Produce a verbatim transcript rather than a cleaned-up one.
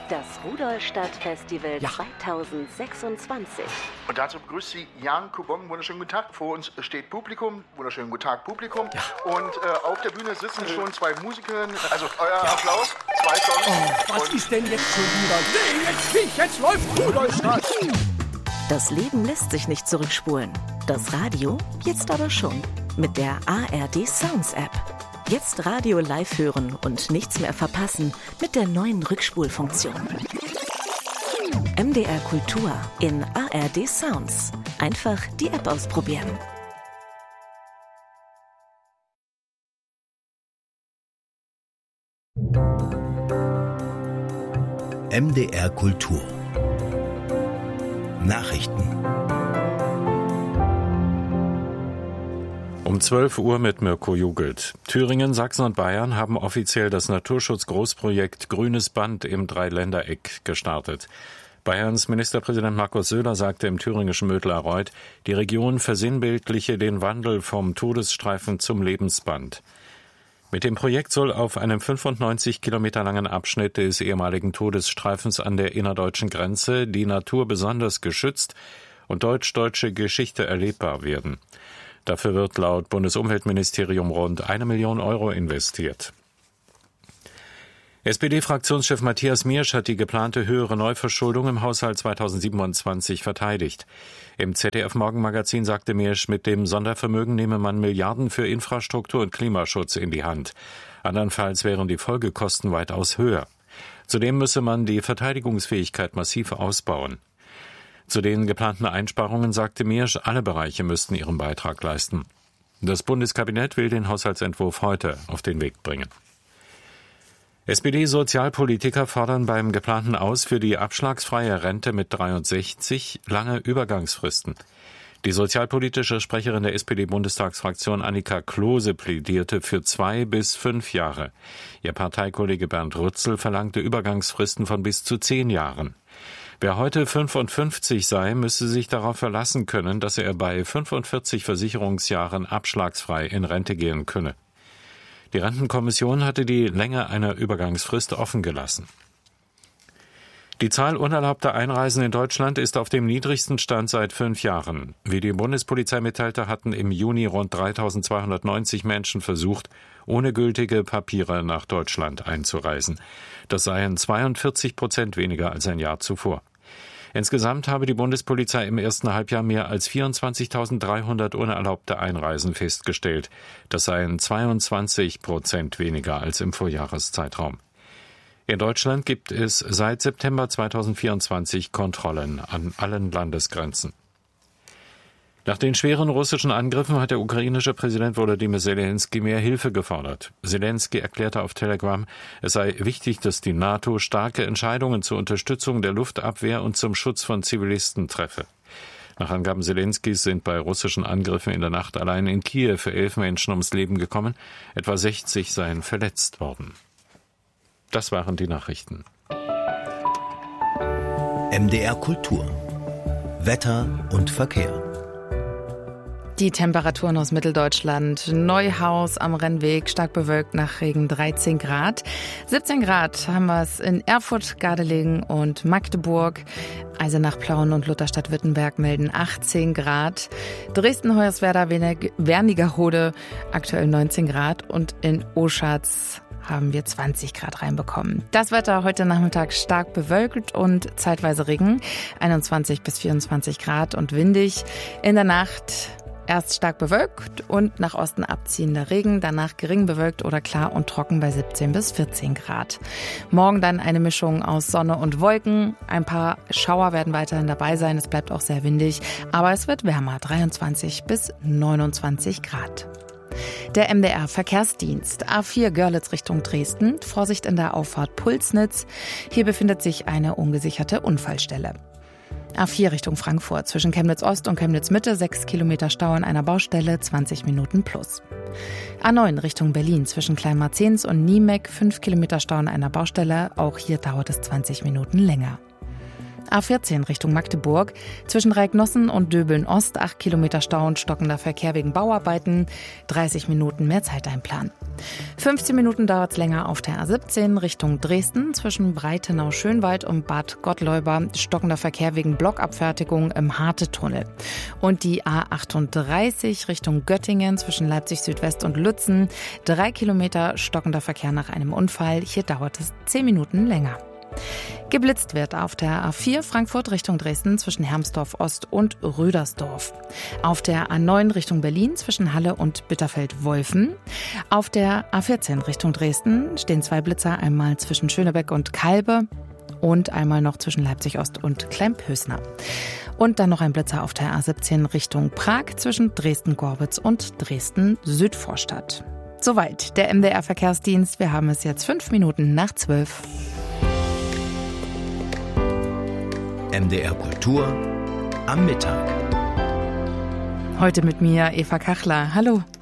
Das Rudolstadt-Festival ja. zweitausendsechsundzwanzig. Und dazu begrüßt Sie Jan Kubong. Wunderschönen guten Tag. Vor uns steht Publikum. Wunderschönen guten Tag, Publikum. Ja. Und äh, auf der Bühne sitzen schon zwei Musikerinnen. Also euer ja. Applaus. Zwei Songs. Oh, was Und ist denn jetzt schon wieder? Nee, jetzt nicht. Jetzt läuft Rudolstadt. Das Leben lässt sich nicht zurückspulen. Das Radio jetzt aber schon. Mit der A R D Sounds App. Jetzt Radio live hören und nichts mehr verpassen mit der neuen Rückspulfunktion. M D R Kultur in A R D Sounds. Einfach die App ausprobieren. M D R Kultur. Nachrichten. Um zwölf Uhr mit Mirko Jugelt. Thüringen, Sachsen und Bayern haben offiziell das Naturschutzgroßprojekt Grünes Band im Dreiländereck gestartet. Bayerns Ministerpräsident Markus Söder sagte im thüringischen Mödlarreuth, die Region versinnbildliche den Wandel vom Todesstreifen zum Lebensband. Mit dem Projekt soll auf einem fünfundneunzig Kilometer langen Abschnitt des ehemaligen Todesstreifens an der innerdeutschen Grenze die Natur besonders geschützt und deutsch-deutsche Geschichte erlebbar werden. Dafür wird laut Bundesumweltministerium rund eine Million Euro investiert. S P D-Fraktionschef Matthias Miersch hat die geplante höhere Neuverschuldung im Haushalt zweitausendsiebenundzwanzig verteidigt. Im Z D F-Morgenmagazin sagte Miersch, mit dem Sondervermögen nehme man Milliarden für Infrastruktur und Klimaschutz in die Hand. Andernfalls wären die Folgekosten weitaus höher. Zudem müsse man die Verteidigungsfähigkeit massiv ausbauen. Zu den geplanten Einsparungen sagte Miersch, alle Bereiche müssten ihren Beitrag leisten. Das Bundeskabinett will den Haushaltsentwurf heute auf den Weg bringen. S P D-Sozialpolitiker fordern beim geplanten Aus für die abschlagsfreie Rente mit dreiundsechzig lange Übergangsfristen. Die sozialpolitische Sprecherin der S P D-Bundestagsfraktion Annika Klose plädierte für zwei bis fünf Jahre. Ihr Parteikollege Bernd Rützel verlangte Übergangsfristen von bis zu zehn Jahren. Wer heute fünfundfünfzig sei, müsse sich darauf verlassen können, dass er bei fünfundvierzig Versicherungsjahren abschlagsfrei in Rente gehen könne. Die Rentenkommission hatte die Länge einer Übergangsfrist offen gelassen. Die Zahl unerlaubter Einreisen in Deutschland ist auf dem niedrigsten Stand seit fünf Jahren. Wie die Bundespolizei mitteilte, hatten im Juni rund dreitausendzweihundertneunzig Menschen versucht, ohne gültige Papiere nach Deutschland einzureisen. Das seien zweiundvierzig Prozent weniger als ein Jahr zuvor. Insgesamt habe die Bundespolizei im ersten Halbjahr mehr als vierundzwanzigtausenddreihundert unerlaubte Einreisen festgestellt. Das seien zweiundzwanzig Prozent weniger als im Vorjahreszeitraum. In Deutschland gibt es seit September zweitausendvierundzwanzig Kontrollen an allen Landesgrenzen. Nach den schweren russischen Angriffen hat der ukrainische Präsident Volodymyr Zelensky mehr Hilfe gefordert. Zelensky erklärte auf Telegram, es sei wichtig, dass die NATO starke Entscheidungen zur Unterstützung der Luftabwehr und zum Schutz von Zivilisten treffe. Nach Angaben Zelenskys sind bei russischen Angriffen in der Nacht allein in Kiew elf Menschen ums Leben gekommen, etwa sechzig seien verletzt worden. Das waren die Nachrichten. M D R Kultur. Wetter und Verkehr. Die Temperaturen aus Mitteldeutschland. Neuhaus am Rennweg, stark bewölkt nach Regen dreizehn Grad. siebzehn Grad haben wir es in Erfurt, Gardelegen und Magdeburg. Eisenach, Plauen und Lutherstadt-Württemberg melden achtzehn Grad. Dresden, Hoyerswerda, Wernigerode aktuell neunzehn Grad. Und in Oschatz haben wir zwanzig Grad reinbekommen. Das Wetter heute Nachmittag stark bewölkt und zeitweise Regen. einundzwanzig bis vierundzwanzig Grad und windig. In der Nacht erst stark bewölkt und nach Osten abziehender Regen, danach gering bewölkt oder klar und trocken bei siebzehn bis vierzehn Grad. Morgen dann eine Mischung aus Sonne und Wolken. Ein paar Schauer werden weiterhin dabei sein. Es bleibt auch sehr windig, aber es wird wärmer, dreiundzwanzig bis neunundzwanzig Grad. Der M D R-Verkehrsdienst. A vier Görlitz Richtung Dresden. Vorsicht in der Auffahrt Pulsnitz. Hier befindet sich eine ungesicherte Unfallstelle. A vier Richtung Frankfurt. Zwischen Chemnitz Ost und Chemnitz Mitte. sechs Kilometer Stau an einer Baustelle. zwanzig Minuten plus. A neun Richtung Berlin. Zwischen Kleinmarzens und Niemek. fünf Kilometer Stau an einer Baustelle. Auch hier dauert es zwanzig Minuten länger. A vierzehn Richtung Magdeburg. Zwischen Reiknossen und Döbeln-Ost acht Kilometer Stau und stockender Verkehr wegen Bauarbeiten. dreißig Minuten mehr Zeit einplanen. fünfzehn Minuten dauert es länger auf der A siebzehn Richtung Dresden. Zwischen Breitenau-Schönwald und Bad Gottleuba stockender Verkehr wegen Blockabfertigung im Harte-Tunnel. Und die A achtunddreißig Richtung Göttingen zwischen Leipzig Südwest und Lützen. Drei Kilometer stockender Verkehr nach einem Unfall. Hier dauert es zehn Minuten länger. Geblitzt wird auf der A vier Frankfurt Richtung Dresden zwischen Hermsdorf Ost und Rüdersdorf. Auf der A neun Richtung Berlin zwischen Halle und Bitterfeld-Wolfen. Auf der A vierzehn Richtung Dresden stehen zwei Blitzer, einmal zwischen Schönebeck und Kalbe und einmal noch zwischen Leipzig Ost und Klemphösner. Und dann noch ein Blitzer auf der A siebzehn Richtung Prag zwischen Dresden-Gorbitz und Dresden-Südvorstadt. Soweit der M D R-Verkehrsdienst. Wir haben es jetzt fünf Minuten nach zwölf. M D R Kultur am Mittag. Heute mit mir Eva Kachler. Hallo.